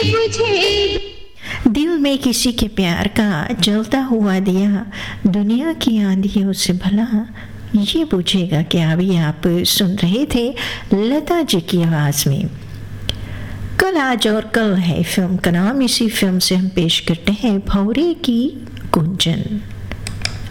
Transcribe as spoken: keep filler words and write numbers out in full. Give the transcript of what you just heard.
दिल में किसी के प्यार का जलता हुआ दिया दुनिया की आंधियों से भला ये पूछेगा क्या। अभी आप सुन रहे थे लता जी की आवाज़ में कल आज और कल है फिल्म का नाम। इसी फिल्म से हम पेश करते हैं भौरे की गुंजन।